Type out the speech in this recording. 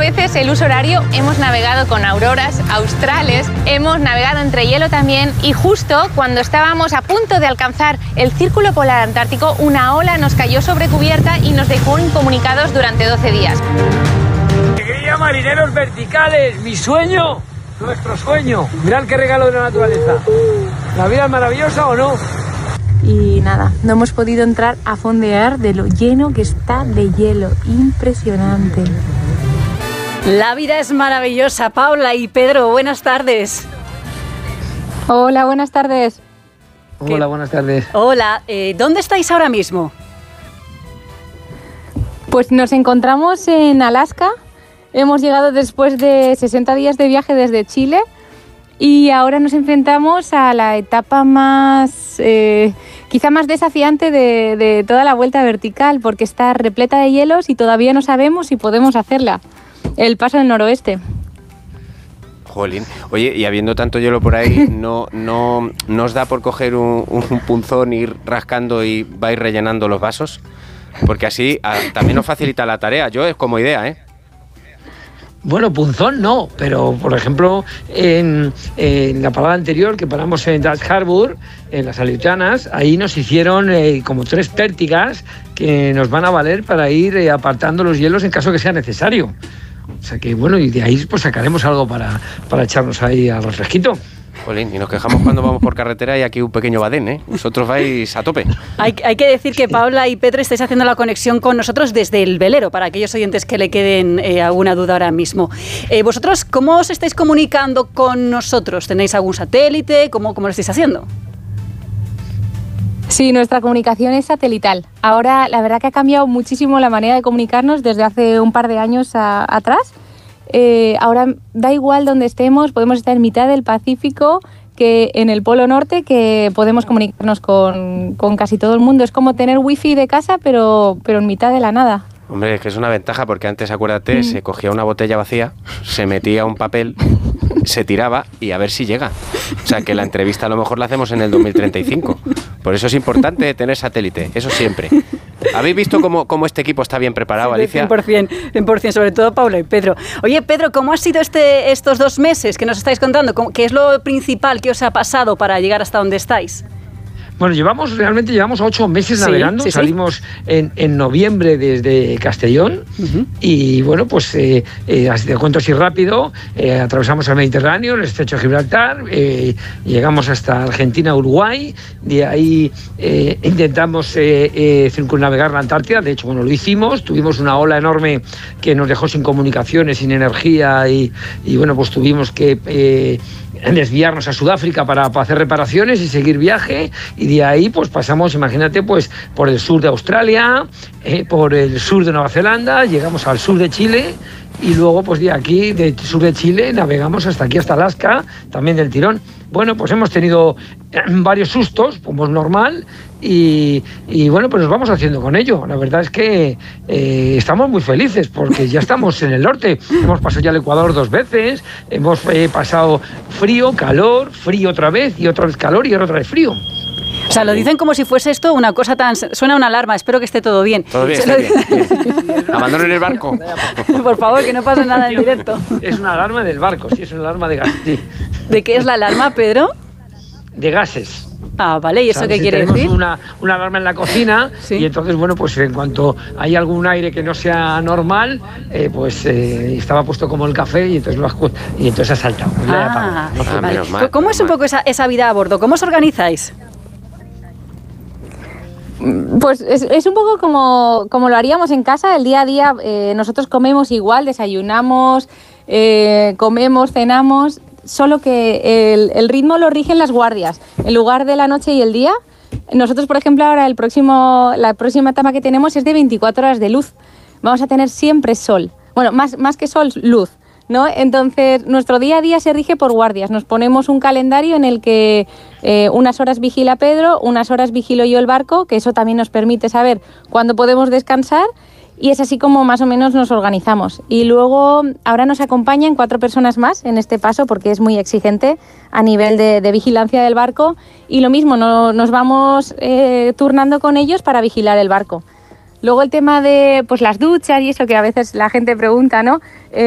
veces el uso horario hemos navegado con auroras australes, hemos navegado entre hielo también, y justo cuando estábamos a punto de alcanzar el círculo polar antártico, una ola nos cayó sobre cubierta y nos dejó incomunicados durante 12 días. ¡Alegría, marineros verticales! ¡Mi sueño! ¡Nuestro sueño! Mirad qué regalo de la naturaleza. ¿La vida es maravillosa o no? Y nada, no hemos podido entrar a fondear de lo lleno que está de hielo. Impresionante. La vida es maravillosa. Paula y Pedro, buenas tardes. Hola, buenas tardes. Hola, buenas tardes. Hola, ¿dónde estáis ahora mismo? Pues nos encontramos en Alaska. Hemos llegado después de 60 días de viaje desde Chile y ahora nos enfrentamos a la etapa más, quizá más desafiante de toda la vuelta vertical, porque está repleta de hielos y todavía no sabemos si podemos hacerla. El paso del noroeste. Jolín. Oye, y habiendo tanto hielo por ahí, ¿no os da por coger un punzón, ir rascando y vais rellenando los vasos? Porque así también os facilita la tarea. Yo es como idea, ¿eh? Bueno, punzón no, pero por ejemplo en la parada anterior que paramos en Dutch Harbour, en las Aleutianas, ahí nos hicieron como 3 pértigas que nos van a valer para ir apartando los hielos en caso que sea necesario. O sea que bueno, y de ahí pues sacaremos algo para echarnos ahí al refresquito. Jolín, y nos quejamos cuando vamos por carretera y aquí un pequeño badén, ¿eh? Vosotros vais a tope. Hay que decir que Paula y Pedro estáis haciendo la conexión con nosotros desde el velero, para aquellos oyentes que le queden alguna duda ahora mismo. ¿Vosotros cómo os estáis comunicando con nosotros? ¿Tenéis algún satélite? ¿Cómo lo estáis haciendo? Sí, nuestra comunicación es satelital. Ahora, la verdad que ha cambiado muchísimo la manera de comunicarnos desde hace un par de años atrás. Ahora da igual donde estemos, podemos estar en mitad del Pacífico que en el Polo Norte, que podemos comunicarnos con casi todo el mundo. Es como tener wifi de casa, pero en mitad de la nada. Hombre, es que es una ventaja, porque antes, acuérdate, se cogía una botella vacía, se metía un papel, se tiraba y a ver si llega. O sea, que la entrevista a lo mejor la hacemos en el 2035. Por eso es importante tener satélite, eso siempre. ¿Habéis visto cómo este equipo está bien preparado, Sí, Alicia? 100%, sobre todo Paula y Pedro. Oye, Pedro, ¿cómo ha sido estos 2 meses que nos estáis contando? ¿Qué es lo principal que os ha pasado para llegar hasta donde estáis? Bueno, realmente llevamos 8 meses navegando. Sí. Salimos en noviembre desde Castellón y bueno, pues así te cuento así rápido, atravesamos el Mediterráneo, el estrecho de Gibraltar, llegamos hasta Argentina, Uruguay, de ahí intentamos circunnavegar la Antártida. De hecho, bueno, lo hicimos, tuvimos una ola enorme que nos dejó sin comunicaciones, sin energía y bueno, pues tuvimos que desviarnos a Sudáfrica para hacer reparaciones y seguir viaje, y de ahí pues pasamos, imagínate, pues por el sur de Australia, por el sur de Nueva Zelanda, llegamos al sur de Chile y luego pues de aquí, del sur de Chile, navegamos hasta aquí, hasta Alaska, también del tirón. Bueno, pues hemos tenido varios sustos, como es normal, y bueno, pues nos vamos haciendo con ello. La verdad es que estamos muy felices porque ya estamos en el norte. Hemos pasado ya el Ecuador 2 veces, hemos pasado frío, calor, frío otra vez calor y ahora otra vez frío. O sea, lo dicen como si fuese esto una cosa tan... Suena una alarma, espero que esté todo bien. Todo bien, está bien. Abandonen el barco. Por favor, que no pase nada en directo. Es una alarma del barco, sí, es una alarma de gases. Sí. ¿De qué es la alarma, Pedro? De gases. Ah, vale, ¿y eso qué si quiere decir? Tenemos una alarma en la cocina, sí. Y entonces, bueno, pues en cuanto hay algún aire que no sea normal, pues estaba puesto como el café y entonces ha saltado. Vale. ¿Cómo es un poco esa vida a bordo? ¿Cómo os organizáis? Pues es un poco como lo haríamos en casa, el día a día. Nosotros comemos igual, desayunamos, comemos, cenamos, solo que el ritmo lo rigen las guardias. En lugar de la noche y el día, nosotros, por ejemplo, ahora la próxima etapa que tenemos es de 24 horas de luz. Vamos a tener siempre sol. Bueno, más que sol, luz, ¿no? Entonces, nuestro día a día se rige por guardias. Nos ponemos un calendario en el que unas horas vigila Pedro, unas horas vigilo yo el barco, que eso también nos permite saber cuándo podemos descansar, y es así como más o menos nos organizamos. Y luego, ahora nos acompañan 4 personas más en este paso, porque es muy exigente a nivel de vigilancia del barco, y lo mismo, nos vamos turnando con ellos para vigilar el barco. Luego el tema de pues las duchas y eso que a veces la gente pregunta, ¿no?